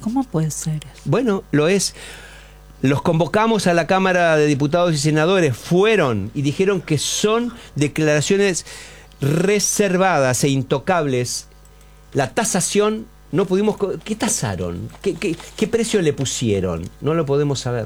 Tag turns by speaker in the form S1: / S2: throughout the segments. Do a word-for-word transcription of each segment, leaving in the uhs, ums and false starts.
S1: ¿Cómo puede ser?
S2: Bueno, lo es. Los convocamos a la Cámara de Diputados y Senadores, fueron y dijeron que son declaraciones reservadas e intocables. La tasación, no pudimos... ¿Qué tasaron? ¿Qué, qué, qué precio le pusieron? No lo podemos saber.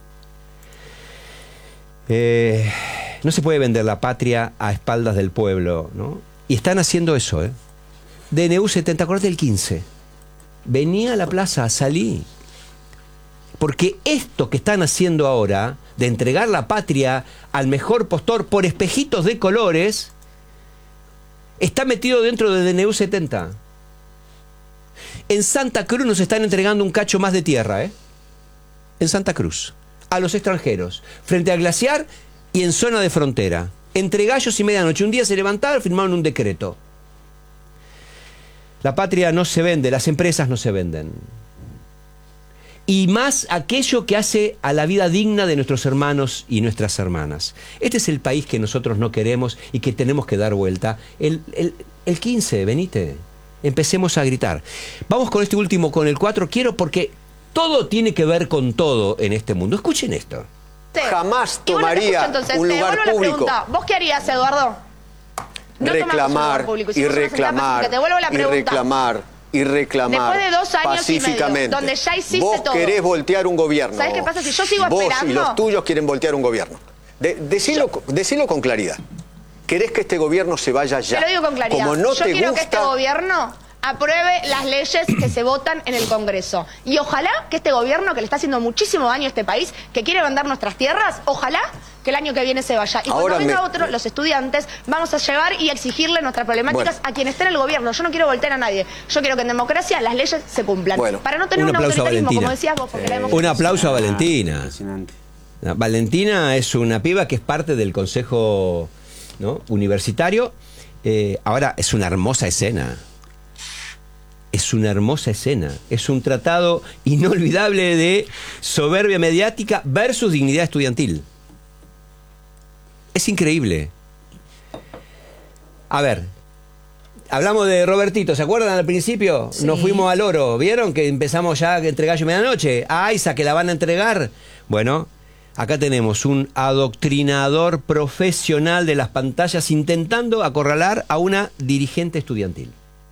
S2: Eh, no se puede vender la patria a espaldas del pueblo, ¿no? Y están haciendo eso, ¿eh? D N U setenta, acordate del quince. Venía a la plaza, salí. Porque esto que están haciendo ahora, de entregar la patria al mejor postor por espejitos de colores, está metido dentro de D N U setenta. En Santa Cruz nos están entregando un cacho más de tierra, ¿eh? En Santa Cruz. A los extranjeros. Frente al glaciar y en zona de frontera. Entre gallos y medianoche. Un día se levantaron, firmaron un decreto. La patria no se vende, las empresas no se venden. Y más aquello que hace a la vida digna de nuestros hermanos y nuestras hermanas. Este es el país que nosotros no queremos y que tenemos que dar vuelta. El, el, el quince, venite, empecemos a gritar. Vamos con este último, con el cuatro. Quiero porque todo tiene que ver con todo en este mundo. Escuchen esto.
S3: Jamás tomaría
S4: bueno, escucho,
S3: un lugar
S4: te
S3: público.
S4: ¿Vos qué harías, Eduardo? No
S3: reclamar,
S4: público,
S3: y reclamar,
S4: te vuelvo la
S3: y reclamar, y reclamar
S4: después de dos años
S3: pacíficamente.
S4: Y medio, donde ya hiciste
S3: vos
S4: todo.
S3: querés voltear un gobierno.
S4: ¿Sabés qué pasa? Si yo sigo
S3: vos
S4: esperando...
S3: y los tuyos quieren voltear un gobierno. De, decilo, yo... decilo con claridad. ¿Querés que este gobierno se vaya ya?
S4: Te lo digo con claridad.
S3: Como no
S4: yo
S3: te
S4: quiero
S3: gusta...
S4: que este gobierno apruebe las leyes que se votan en el Congreso. Y ojalá que este gobierno, que le está haciendo muchísimo daño a este país, que quiere vender nuestras tierras, ojalá que el año que viene se vaya. Y
S3: Ahora
S4: cuando venga
S3: me...
S4: otro, los estudiantes, vamos a llevar y exigirle nuestras problemáticas
S3: bueno.
S4: a quien esté en el gobierno. Yo no quiero voltear a nadie. Yo quiero que en democracia las leyes se cumplan.
S3: Bueno.
S4: Para no tener un,
S2: un
S4: autoritarismo, como decías vos. Porque
S2: eh,
S4: la
S2: un aplauso a Valentina.
S5: Impresionante.
S2: Valentina es una piba que es parte del Consejo, ¿no?, Universitario. Eh, ahora, es una hermosa escena. Es una hermosa escena. Es un tratado inolvidable de soberbia mediática versus dignidad estudiantil. Es increíble. A ver, hablamos de Robertito, ¿se acuerdan al principio?
S1: Sí.
S2: Nos fuimos al oro, ¿vieron? Que empezamos ya entre gallo y medianoche. A Aiza, que la van a entregar. Bueno, acá tenemos un adoctrinador profesional de las pantallas intentando acorralar a una dirigente estudiantil.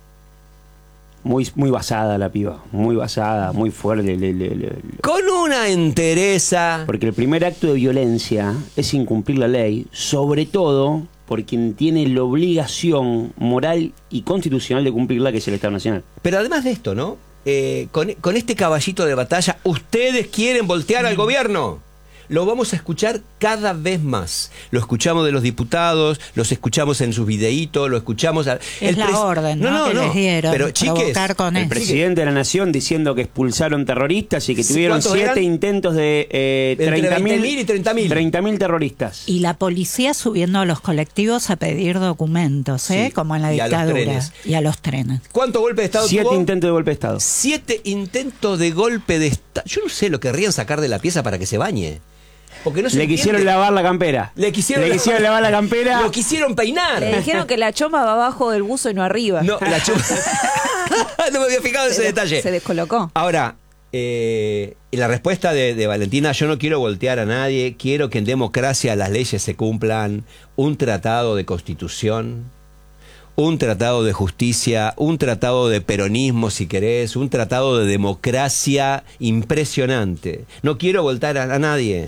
S5: Muy, muy basada la piba, muy basada, muy fuerte. Le, le, le,
S2: Con una entereza.
S5: Porque el primer acto de violencia es incumplir la ley, sobre todo por quien tiene la obligación moral y constitucional de cumplirla, que es el Estado Nacional.
S2: Pero además de esto, ¿no? Eh, con, con este caballito de batalla, ustedes quieren voltear al gobierno. Lo vamos a escuchar cada vez más. Lo escuchamos de los diputados, los escuchamos en sus videitos, lo escuchamos... A,
S1: es la orden, ¿no?
S2: no,
S1: que
S2: no,
S1: les dieron,
S2: pero chiques,
S1: con
S5: el
S1: eso.
S5: presidente de la Nación diciendo que expulsaron terroristas y que tuvieron siete
S2: eran?
S5: intentos de eh,
S2: treinta mil y treinta mil.
S5: treinta mil terroristas.
S1: Y la policía subiendo a los colectivos a pedir documentos, ¿eh?
S2: Sí,
S1: Como en la
S2: y a los
S1: dictadura.
S2: trenes.
S1: Y a los trenes.
S2: ¿Cuántos golpes de Estado
S5: Siete
S2: tuvo?
S5: intentos de golpe de Estado.
S2: Siete intentos de golpe de Estado. Yo no sé, lo querrían sacar de la pieza para que se bañe. Porque no se
S5: Le
S2: entiende.
S5: quisieron lavar la campera.
S2: Le quisieron,
S5: Le quisieron lavar la campera.
S2: Lo quisieron peinar.
S6: Le dijeron que la choma va abajo del buzo y no arriba.
S2: No, la choma. No me había fijado en ese
S6: se
S2: detalle.
S6: Se descolocó.
S2: Ahora, eh, la respuesta de, de Valentina: yo no quiero voltear a nadie, quiero que en democracia las leyes se cumplan, un tratado de constitución, un tratado de justicia, un tratado de peronismo, si querés, un tratado de democracia impresionante. No quiero voltear a, a nadie.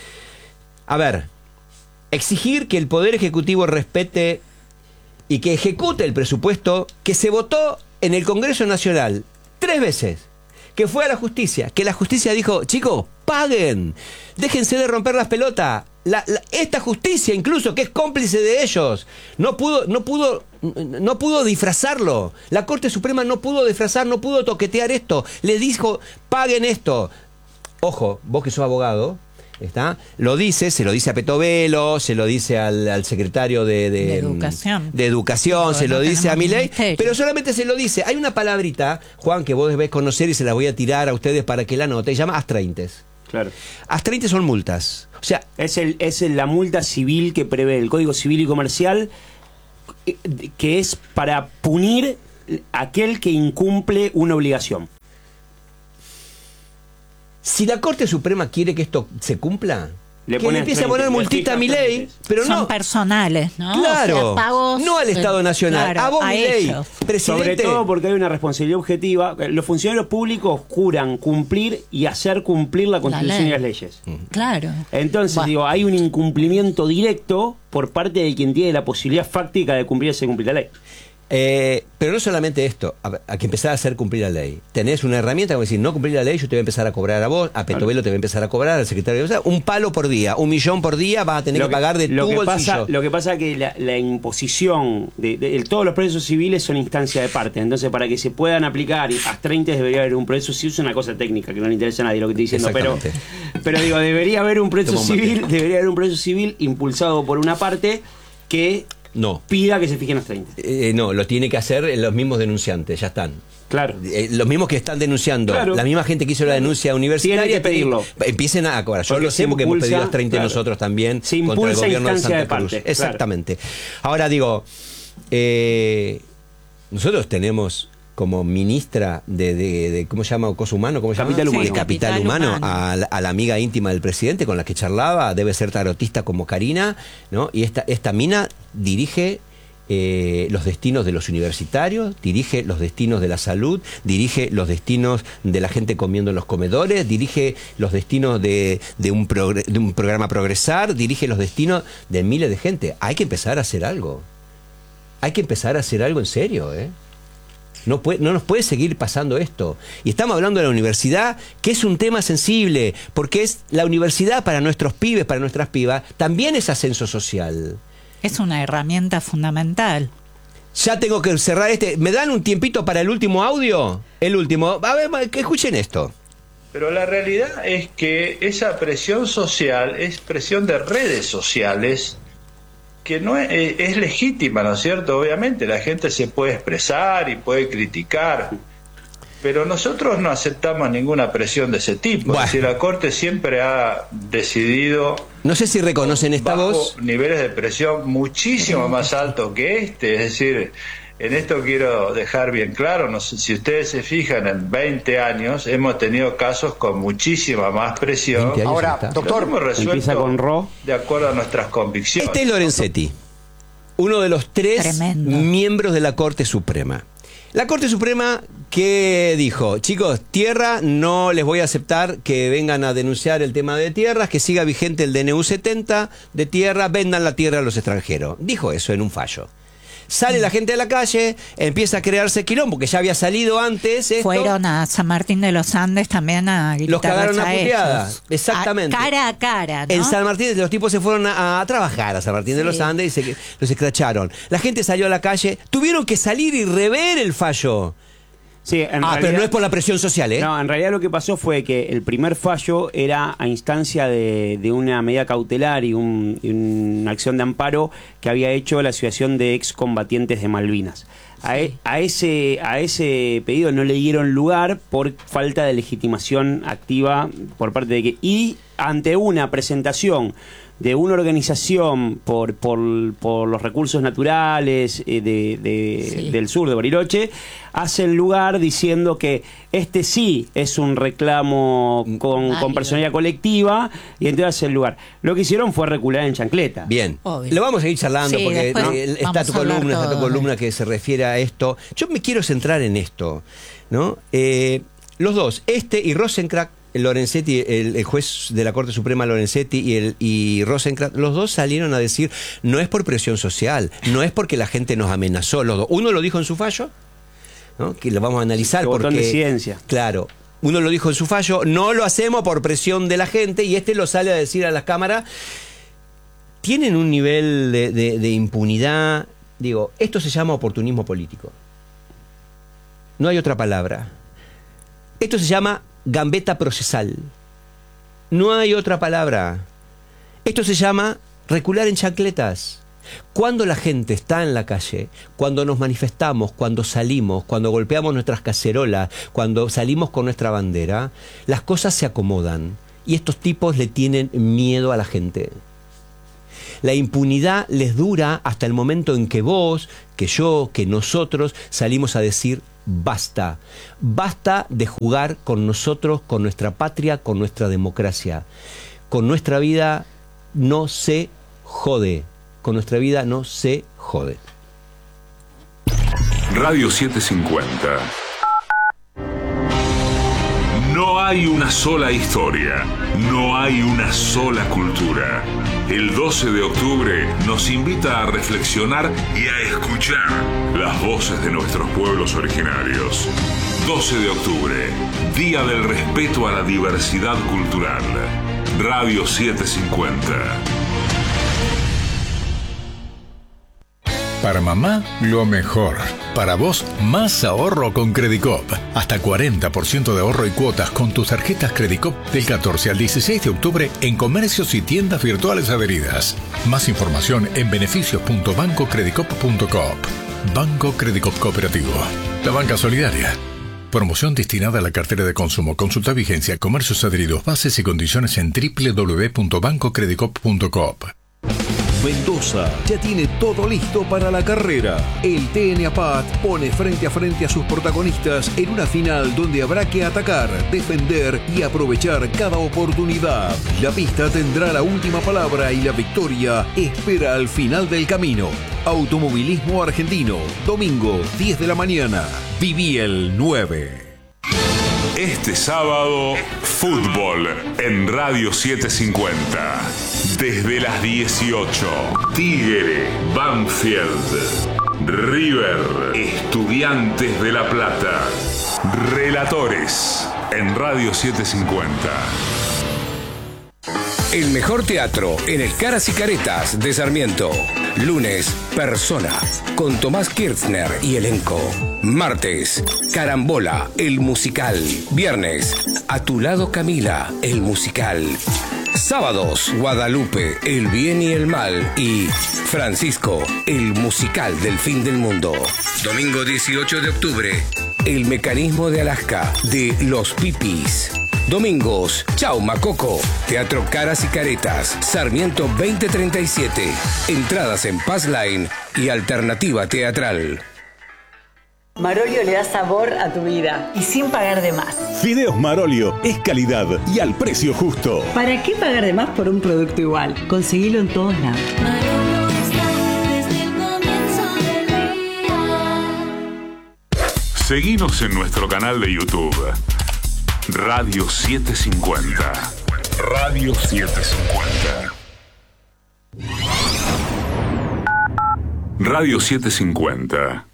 S2: A ver, exigir que el Poder Ejecutivo respete y que ejecute el presupuesto que se votó en el Congreso Nacional tres veces, que fue a la justicia, que la justicia dijo: chicos, paguen, déjense de romper las pelotas. La, la, esta justicia, incluso, que es cómplice de ellos, no pudo, no pudo, no pudo disfrazarlo. La Corte Suprema no pudo disfrazar, no pudo toquetear esto. Le dijo: paguen esto. Ojo, vos que sos abogado, ¿está? Lo dice, se lo dice a Petovelo, se lo dice al, al secretario de, de,
S1: de Educación,
S2: de educación
S1: no,
S2: se
S1: no
S2: lo dice a Milei, pero solamente se lo dice. Hay una palabrita, Juan, que vos debés conocer y se la voy a tirar a ustedes para que la anoten, se llama astraintes.
S5: Claro.
S2: Astraintes son multas. O sea,
S5: es, el, es el, la multa civil que prevé el Código Civil y Comercial, que es para punir a aquel que incumple una obligación.
S2: Si la Corte Suprema quiere que esto se cumpla,
S5: Le
S2: que le
S5: pones
S2: empiece a poner
S5: treinta, le
S2: multita a
S5: fijas
S2: Milei,
S5: treinta.
S2: pero
S1: Son
S2: no...
S1: personales, ¿no?
S2: Claro,
S1: O sea, pagos,
S2: no al Estado
S1: eh,
S2: Nacional,
S1: claro,
S2: a vos, Milei,
S1: ellos.
S2: presidente.
S5: Sobre todo porque hay una responsabilidad objetiva. Los funcionarios públicos juran cumplir y hacer cumplir la Constitución
S1: ley.
S5: y las leyes.
S1: Claro.
S5: Entonces,
S1: Bueno.
S5: digo, hay un incumplimiento directo por parte de quien tiene la posibilidad fáctica de cumplir ese cumplir la ley.
S2: Eh, pero no solamente esto, hay que empezar a hacer cumplir la ley. Tenés una herramienta como decir, no cumplir la ley, yo te voy a empezar a cobrar a vos, a Petovelo te voy a empezar a cobrar, al secretario de Defensa, un palo por día, un millón por día vas a tener
S5: Lo
S2: que, pagar de
S5: lo
S2: tu
S5: que
S2: bolsillo.
S5: pasa, lo que pasa es que la, la imposición de, de- de- todos los procesos civiles son instancia de parte. Entonces, para que se puedan aplicar y a treinta debería haber un proceso civil, es una cosa técnica que no le interesa a nadie lo que estoy diciendo, pero,
S2: Exactamente.
S5: pero digo, debería haber un proceso
S2: Toma un mate.
S5: civil, debería haber un proceso civil impulsado por una parte que
S2: No.
S5: pida que se fijen los treinta.
S2: Eh, no, lo tiene que hacer los mismos denunciantes, ya están.
S5: Claro.
S2: Eh, los mismos que están denunciando,
S5: Claro.
S2: la misma gente que hizo la denuncia universitaria,
S5: Tiene que pedirlo.
S2: empiecen a cobrar. Yo
S5: Porque
S2: lo sé
S5: se
S2: porque hemos
S5: impulsa,
S2: pedido las treinta
S5: claro.
S2: nosotros también
S5: Se
S2: contra el
S5: impulsa
S2: gobierno de
S5: instancia
S2: Santa
S5: de
S2: Cruz.
S5: parte, claro.
S2: Exactamente. Ahora digo, eh, nosotros tenemos como ministra de, de, de- ¿cómo se llama? ¿Cosa humano? ¿Cómo se llama?
S5: Capital humano.
S2: De Capital,
S1: Capital
S2: humano,
S1: humano.
S2: A, la, a la amiga íntima del presidente con la que charlaba, debe ser tarotista como Karina, ¿no? Y esta, esta mina dirige eh, los destinos de los universitarios, dirige los destinos de la salud, dirige los destinos de la gente comiendo en los comedores, dirige los destinos de, de, un, progre- de un programa Progresar, dirige los destinos de miles de gente. Hay que empezar a hacer algo. Hay que empezar a hacer algo en serio, ¿eh? No, puede, no nos puede seguir pasando esto. Y estamos hablando de la universidad, que es un tema sensible, porque es la universidad para nuestros pibes, para nuestras pibas, también es ascenso social.
S1: Es una herramienta fundamental.
S2: Ya tengo que cerrar este. ¿Me dan un tiempito para el último audio? El último. A ver, que escuchen esto.
S7: Pero la realidad es que esa presión social es presión de redes sociales que no es, es legítima, ¿no es cierto? Obviamente la gente se puede expresar y puede criticar, pero nosotros no aceptamos ninguna presión de ese tipo.
S2: Bueno.
S7: Es decir, la Corte siempre ha decidido
S2: No sé si reconocen esta
S7: bajo
S2: voz.
S7: niveles de presión muchísimo más altos que este. Es decir, en esto quiero dejar bien claro, no sé, si ustedes se fijan, en veinte años hemos tenido casos con muchísima más presión.
S2: veinte años
S3: Ahora,
S2: está.
S3: doctor,
S7: Lo hemos resuelto
S5: Empieza con Ro.
S7: de acuerdo a nuestras convicciones.
S2: Este es Lorenzetti, uno de los tres
S1: Tremendo.
S2: miembros de la Corte Suprema. La Corte Suprema que dijo, chicos, tierra, no les voy a aceptar que vengan a denunciar el tema de tierras, que siga vigente el D N U setenta de tierra, vendan la tierra a los extranjeros. Dijo eso en un fallo. Sale la gente a la calle, empieza a crearse quilombo, que ya había salido antes esto.
S1: Fueron a San Martín de los Andes también a gritarles
S2: Los cagaron a
S1: a
S2: puteadas,
S1: ellos.
S2: exactamente.
S1: A- cara a cara, ¿no?
S2: En San Martín, los tipos se fueron a, a trabajar a San Martín de
S1: Sí.
S2: los Andes y se, los escracharon. La gente salió a la calle, tuvieron que salir y rever el fallo.
S5: Sí, en
S2: Ah, pero
S5: realidad-
S2: no es por la presión social, ¿eh?
S5: No, en realidad lo que pasó fue que el primer fallo era a instancia de, de una medida cautelar y, un- y una acción de amparo que había hecho la Asociación de Excombatientes de Malvinas. A, e- a ese, a ese pedido no le dieron lugar por falta de legitimación activa por parte de que... Y ante una presentación de una organización por, por, por los recursos naturales eh, de, de-
S1: Sí.
S5: del sur de Bariloche, hacen lugar diciendo que este sí es un reclamo con,
S1: Válido.
S5: con personalidad colectiva, y entonces hacen lugar. Lo que hicieron fue recular en chancleta.
S2: Bien,
S1: Obvio.
S2: lo vamos a ir charlando
S1: Sí,
S2: porque
S1: después
S2: eh, está
S1: vamos
S2: tu
S1: a hablar
S2: columna, está tu
S1: todo.
S2: columna que se refiere a esto. Yo me quiero centrar en esto, ¿no? Eh, los dos, este y Rosenkrantz, Lorenzetti, el, el juez de la Corte Suprema Lorenzetti y el y Rosenkrantz, los dos salieron a decir, no es por presión social, no es porque la gente nos amenazó, los dos. Uno lo dijo en su fallo, ¿no? Que lo vamos a analizar
S5: El botón
S2: porque
S5: de ciencia.
S2: claro, uno lo dijo en su fallo, no lo hacemos por presión de la gente, y este lo sale a decir a las cámaras. Tienen un nivel de, de- de impunidad. Digo, esto se llama oportunismo político. No hay otra palabra. Esto se llama gambeta procesal. No hay otra palabra. Esto se llama recular en chancletas. Cuando la gente está en la calle, cuando nos manifestamos, cuando salimos, cuando golpeamos nuestras cacerolas, cuando salimos con nuestra bandera, las cosas se acomodan. Y estos tipos le tienen miedo a la gente. La impunidad les dura hasta el momento en que vos, que yo, que nosotros salimos a decir basta. Basta de jugar con nosotros, con nuestra patria, con nuestra democracia. Con nuestra vida no se jode. Con nuestra vida no se jode.
S8: Radio setecientos cincuenta. No hay una sola historia, no hay una sola cultura. El doce de octubre nos invita a reflexionar y a escuchar las voces de nuestros pueblos originarios. doce de octubre, Día del Respeto a la Diversidad Cultural. Radio setecientos cincuenta.
S9: Para mamá, lo mejor. Para vos, más ahorro con Credicop. Hasta cuarenta por ciento de ahorro y cuotas con tus tarjetas Credicop del catorce al dieciséis de octubre en comercios y tiendas virtuales adheridas. Más información en beneficios punto banco credicop punto coop. Banco Credicop Cooperativo. La banca solidaria. Promoción destinada a la cartera de consumo. Consulta vigencia, comercios adheridos, bases y condiciones en doble u doble u doble u punto banco credicop punto coop.
S10: Mendoza ya tiene todo listo para la carrera. El T N A P A T pone frente a frente a sus protagonistas en una final donde habrá que atacar, defender y aprovechar cada oportunidad. La pista tendrá la última palabra y la victoria espera al final del camino. Automovilismo Argentino, domingo, diez de la mañana. Viví el nueve.
S8: Este sábado, fútbol en Radio setecientos cincuenta. Desde las dieciocho, Tigre, Banfield, River, Estudiantes de La Plata. Relatores en Radio setecientos cincuenta.
S11: El mejor teatro en el Caras y Caretas de Sarmiento. Lunes, Persona, con Tomás Kirchner y elenco. Martes, Carambola, el musical. Viernes, A tu lado Camila, el musical. Sábados, Guadalupe, el bien y el mal. Y Francisco, el musical del fin del mundo. Domingo dieciocho de octubre, El mecanismo de Alaska, de Los Pipis. Domingos, Chau Macoco, Teatro Caras y Caretas, Sarmiento veinte treinta y siete. Entradas en Passline y Alternativa Teatral.
S12: Marolio le da sabor a tu vida y sin pagar de más.
S13: Fideos Marolio es calidad y al precio justo.
S12: ¿Para qué pagar de más por un producto igual? Conseguilo en todos lados.
S14: Marolio está desde el comienzo del día.
S8: Seguinos en nuestro canal de YouTube. Radio setecientos cincuenta. Radio setecientos cincuenta. Radio setecientos cincuenta.